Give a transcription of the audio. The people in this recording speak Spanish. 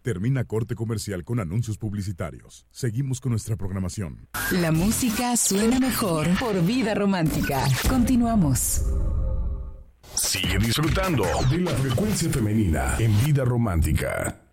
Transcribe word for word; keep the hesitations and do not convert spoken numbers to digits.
Termina corte comercial con anuncios publicitarios. Seguimos con nuestra programación. La música suena mejor por Vida Romántica. Continuamos. Sigue disfrutando de la frecuencia femenina en Vida Romántica.